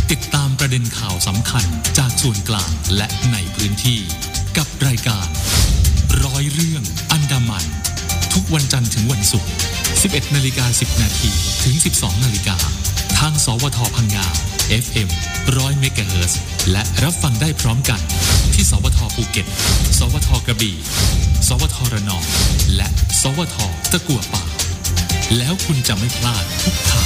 ติดตามประเด็นข่าวสำคัญจากส่วนกลางและในพื้นที่กับรายการร้อยเรื่องอันดามันทุกวันจันทร์ถึงวันศุกร์ 11:10 น.ถึง 12:00 น.ทางสวทพังงา FM 100 เมกะเฮิรตซ์และรับฟังได้พร้อมกันที่สวทภูเก็ตสวทกระบี่สวทระนองและสวทตะกั่วป่าแล้วคุณจะไม่พลาดทุกข่าว